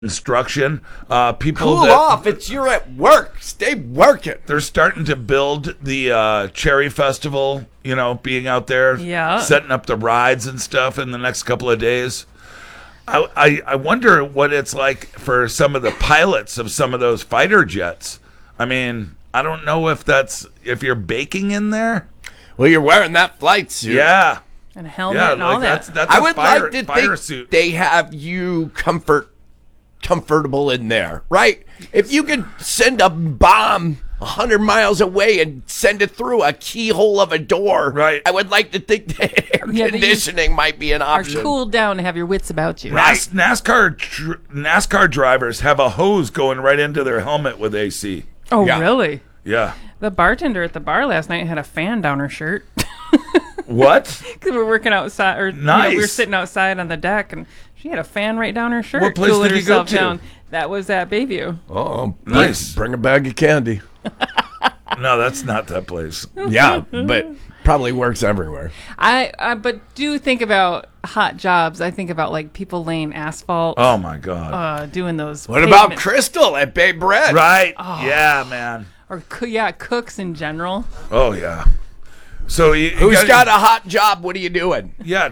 construction. People Cool off. You're at work. Stay working. They're starting to build the Cherry Festival, being out there, setting up the rides and stuff in the next couple of days. I wonder what it's like for some of the pilots of some of those fighter jets. I mean, I don't know if you're baking in there. Well, you're wearing that flight suit. Yeah. And a helmet and all that. That's I would like to fire think suit. they have you comfortable in there, right? If you could send a bomb 100 miles away and send it through a keyhole of a door, right? I would like to think that air conditioning might be an option. Are cooled down to have your wits about you. Right. NASCAR drivers have a hose going right into their helmet with AC. Oh, really? Yeah. The bartender at the bar last night had a fan down her shirt. What? Because we're working outside, or nice. We were sitting outside on the deck, and she had a fan right down her shirt. What place did you go to? Down. That was at Bayview. Oh, nice. Bring a bag of candy. No, that's not that place. Yeah, but probably works everywhere. But do think about hot jobs. I think about like people laying asphalt. Oh my God. Doing those. What about Crystal at Bay Bread? Right. Oh. Yeah, man. Or cooks in general. Oh yeah. So who's got a hot job? What are you doing? Yeah,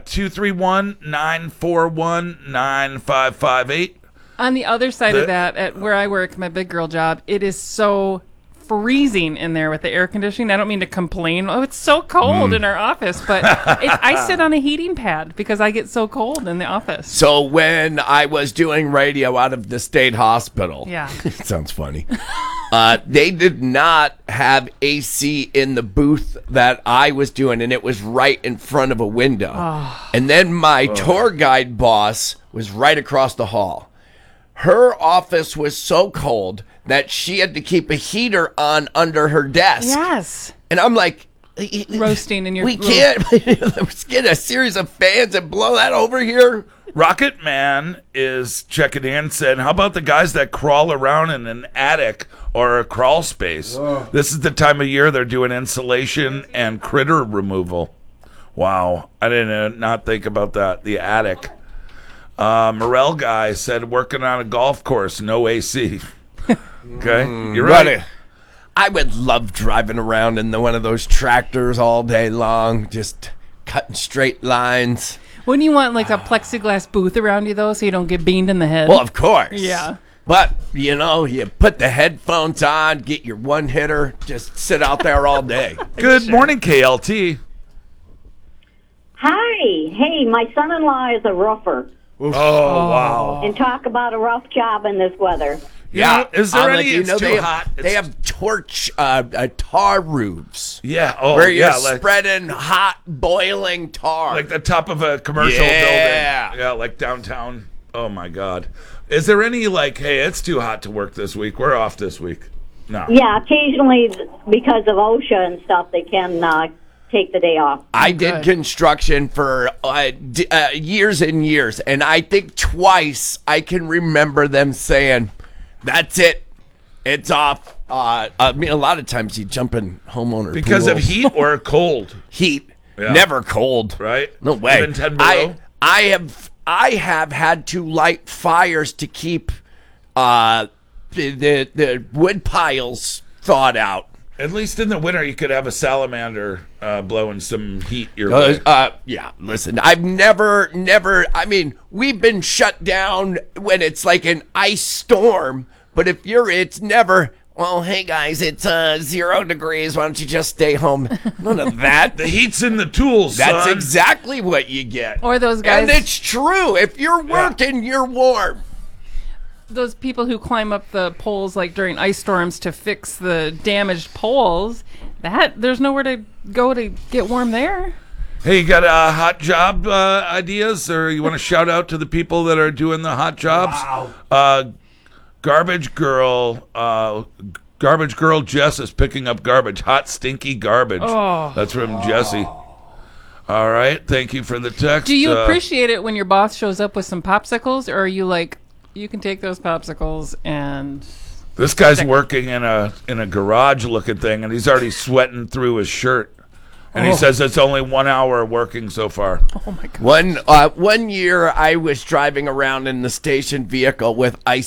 231-941-9558. On the other side of that, at where I work, my big girl job, it is so freezing in there with the air conditioning. I don't mean to complain. Oh, it's so cold in our office, but I sit on a heating pad because I get so cold in the office. So when I was doing radio out of the state hospital, it sounds funny. They did not have AC in the booth that I was doing, and it was right in front of a window. Oh. And then my tour guide boss was right across the hall. Her office was so cold that she had to keep a heater on under her desk. Yes. And I'm like, roasting in your we can't let's get a series of fans and blow that over here. Rocket Man is checking in, saying, how about the guys that crawl around in an attic or a crawl space? Oh. This is the time of year they're doing insulation and critter removal. Wow. I didn't not think about that. The attic. Morel guy said working on a golf course, no AC. Okay, you're right. I would love driving around in one of those tractors all day long, just cutting straight lines. Wouldn't you want like a plexiglass booth around you though, so you don't get beamed in the head? Well, of course. Yeah. But, you put the headphones on, get your one hitter, just sit out there all day. Good morning, KLT. Hi. Hey, my son-in-law is a rougher. Oh, wow. And talk about a rough job in this weather. Yeah, is there any? It's too hot. They have tar roofs. Yeah, where you're spreading hot, boiling tar, like the top of a commercial building. Yeah, like downtown. Oh my God, is there any hey, it's too hot to work this week. We're off this week. No. Yeah, occasionally because of OSHA and stuff, they can take the day off. I did construction for years and years, and I think twice I can remember them saying, "That's it, it's off." I mean, a lot of times you jump in homeowner because pools. of heat or cold. Heat, never cold. Right? No way. Even 10 below. I have had to light fires to keep the wood piles thawed out. At least in the winter, you could have a salamander blowing some heat your way. Yeah, listen, I've never, I mean, we've been shut down when it's like an ice storm, but it's never, well, hey guys, it's 0 degrees, why don't you just stay home? None of that. The heat's in the tools, That's son. Exactly what you get. Or those guys. And it's true. If you're working, you're warm. Those people who climb up the poles like during ice storms to fix the damaged poles, there's nowhere to go to get warm there. Hey, you got hot job ideas, or you want to shout out to the people that are doing the hot jobs? Wow. Garbage Girl Jess is picking up garbage. Hot, stinky garbage. Oh. That's from Jesse. All right, thank you for the text. Do you appreciate it when your boss shows up with some popsicles, or are you like, you can take those popsicles and... This guy's working in a garage looking thing, and he's already sweating through his shirt. And he says it's only 1 hour working so far. Oh my God. One year I was driving around in the station vehicle with ice